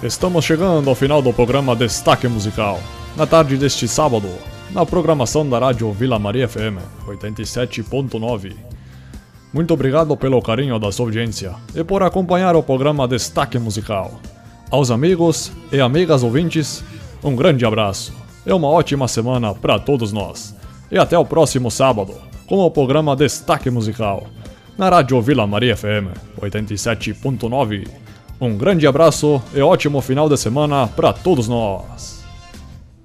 Estamos chegando ao final do programa Destaque Musical. Na tarde deste sábado, na programação da rádio Vila Maria FM 87.9. Muito obrigado pelo carinho da sua audiência e por acompanhar o programa Destaque Musical. Aos amigos e amigas ouvintes, um grande abraço e uma ótima semana para todos nós. E até o próximo sábado, com o programa Destaque Musical, na rádio Vila Maria FM 87.9. Um grande abraço e ótimo final de semana para todos nós.